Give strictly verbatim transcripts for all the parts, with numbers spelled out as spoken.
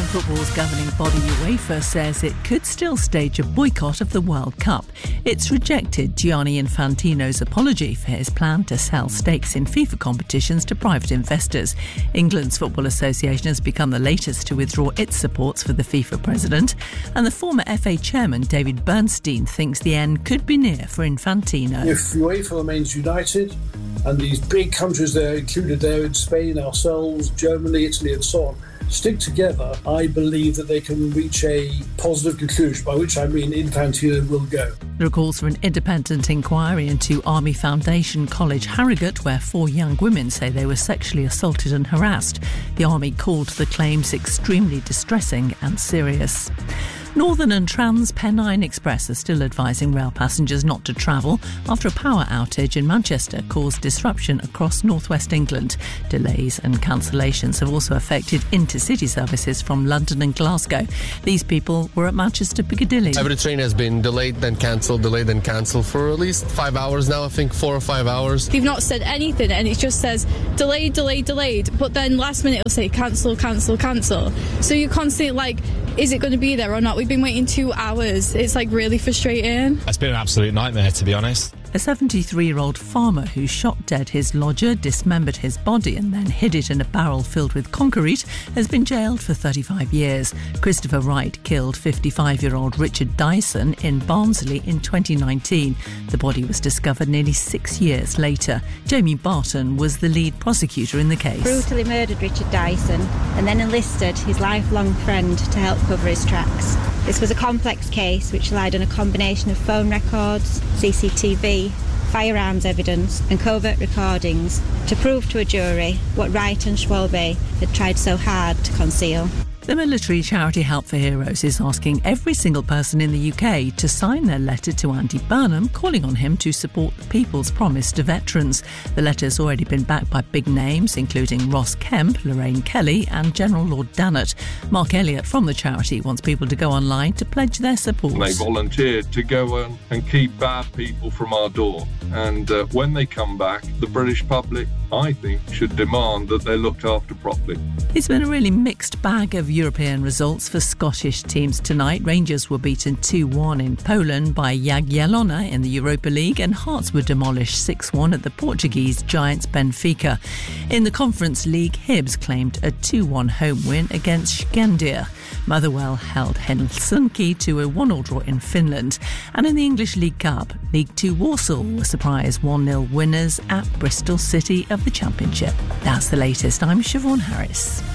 European football's governing body UEFA says it could still stage a boycott of the World Cup. It's rejected Gianni Infantino's apology for his plan to sell stakes in FIFA competitions to private investors. England's Football Association has become the latest to withdraw its supports for the FIFA president, and the former F A chairman David Bernstein thinks the end could be near for Infantino. If UEFA remains united, and these big countries there included there in Spain, ourselves, Germany, Italy and so on, stick together, I believe that they can reach a positive conclusion, by which I mean Infantino will go. There are calls for an independent inquiry into Army Foundation College Harrogate, where four young women say they were sexually assaulted and harassed. The Army called the claims extremely distressing and serious. Northern and Trans Pennine Express are still advising rail passengers not to travel after a power outage in Manchester caused disruption across northwest England. Delays and cancellations have also affected intercity services from London and Glasgow. These people were at Manchester Piccadilly. Every train has been delayed, then cancelled, delayed, then cancelled for at least five hours now, I think four or five hours. They've not said anything and it just says delayed, delayed, delayed, but then last minute it'll say cancel, cancel, cancel. So you're constantly like, is it going to be there or not? We've been waiting two hours. It's like really frustrating. It's been an absolute nightmare, to be honest. A seventy-three-year-old farmer who shot dead his lodger, dismembered his body and then hid it in a barrel filled with concrete has been jailed for thirty-five years. Christopher Wright killed fifty-five-year-old Richard Dyson in Barnsley in twenty nineteen. The body was discovered nearly six years later. Jamie Barton was the lead prosecutor in the case. Brutally murdered Richard Dyson and then enlisted his lifelong friend to help cover his tracks. This was a complex case which relied on a combination of phone records, C C T V, firearms evidence and covert recordings to prove to a jury what Wright and Schwalbe had tried so hard to conceal. The military charity Help for Heroes is asking every single person in the U K to sign their letter to Andy Burnham, calling on him to support the People's Promise to veterans. The letter's already been backed by big names, including Ross Kemp, Lorraine Kelly and General Lord Dannatt. Mark Elliott from the charity wants people to go online to pledge their support. They volunteered to go on and keep bad people from our door. And uh, when they come back, the British public, I think, should demand that they're looked after properly. It's been a really mixed bag of European results for Scottish teams tonight. Rangers were beaten two one in Poland by Jagiellona in the Europa League, and Hearts were demolished six one at the Portuguese giants Benfica. In the Conference League, Hibs claimed a two one home win against Skandia. Motherwell held Helsinki to a one all draw in Finland. And in the English League Cup, League Two Walsall were surprise one nil winners at Bristol City of the Championship. That's the latest. I'm Siobhan Harris.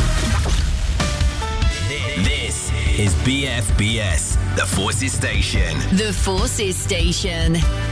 This is B F B S, the Forces Station. The Forces Station.